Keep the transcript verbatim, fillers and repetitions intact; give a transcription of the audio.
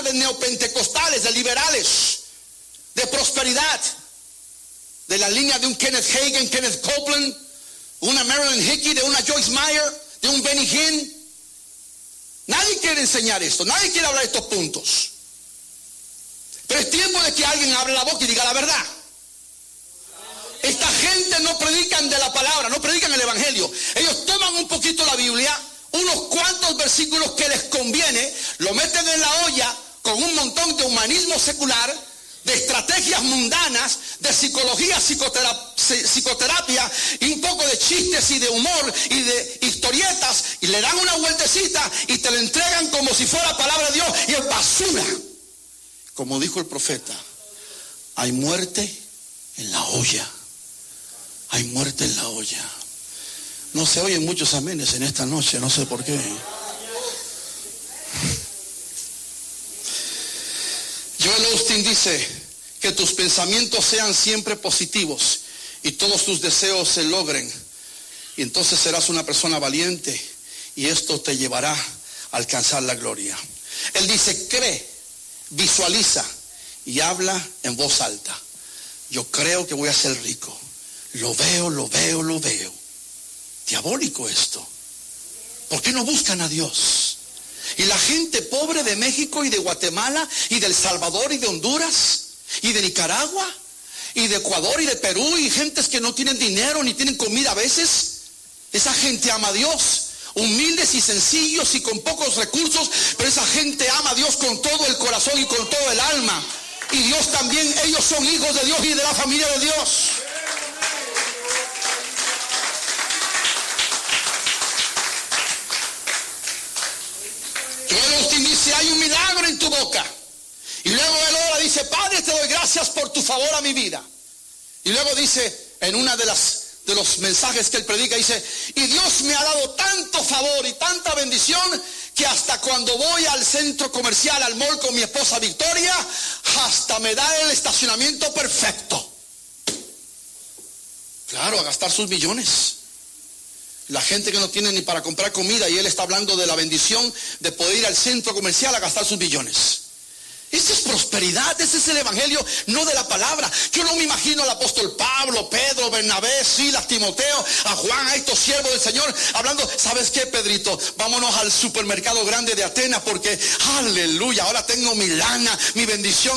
de neopentecostales, de liberales, de prosperidad, de la línea de un Kenneth Hagin, Kenneth Copeland, una Marilyn Hickey, de una Joyce Meyer, de un Benny Hinn. Nadie quiere enseñar esto, nadie quiere hablar de estos puntos. Pero es tiempo de que alguien abra la boca y diga la verdad. Esta gente no predican de la palabra, no predican el evangelio. Ellos toman un poquito la Biblia, unos cuantos versículos que les conviene, lo meten en la olla con un montón de humanismo secular, de estrategias mundanas, de psicología, psicotera- psicoterapia, y un poco de chistes y de humor y de historietas, y le dan una vueltecita y te lo entregan como si fuera palabra de Dios, y es basura. Como dijo el profeta, hay muerte en la olla. Hay muerte en la olla. No se oyen muchos amenes en esta noche, no sé por qué. Joel Osteen dice que tus pensamientos sean siempre positivos y todos tus deseos se logren. Y entonces serás una persona valiente y esto te llevará a alcanzar la gloria. Él dice, cree, visualiza y habla en voz alta. Yo creo que voy a ser rico. Lo veo, lo veo, lo veo. Diabólico esto. ¿Por qué no buscan a Dios? Y la gente pobre de México y de Guatemala y de El Salvador y de Honduras y de Nicaragua y de Ecuador y de Perú y gentes que no tienen dinero ni tienen comida a veces, esa gente ama a Dios, humildes y sencillos y con pocos recursos, pero esa gente ama a Dios con todo el corazón y con todo el alma. Y Dios también, ellos son hijos de Dios y de la familia de Dios. Dice, hay un milagro en tu boca. Y luego él ora, dice, Padre, te doy gracias por tu favor a mi vida. Y luego dice, en una de las de los mensajes que él predica, dice, y Dios me ha dado tanto favor y tanta bendición que hasta cuando voy al centro comercial, al mall con mi esposa Victoria, hasta me da el estacionamiento perfecto. Claro, a gastar sus millones. La gente que no tiene ni para comprar comida, y él está hablando de la bendición de poder ir al centro comercial a gastar sus millones. Esa es prosperidad, ese es el evangelio, no de la palabra. Yo no me imagino al apóstol Pablo, Pedro, Bernabé, Silas, Timoteo, a Juan, a estos siervos del Señor, hablando, ¿sabes qué, Pedrito? Vámonos al supermercado grande de Atenas porque, aleluya, ahora tengo mi lana, mi bendición.